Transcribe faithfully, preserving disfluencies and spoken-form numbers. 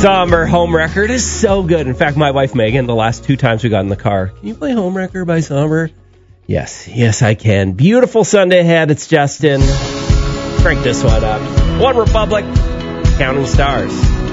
Somber Home Record is so good. In fact, my wife Megan, the last two times we got in the car, can you play Home Record by Somber? Yes, yes I can. Beautiful Sunday ahead. It's Justin. Crank this one up. One Republic, Counting Stars.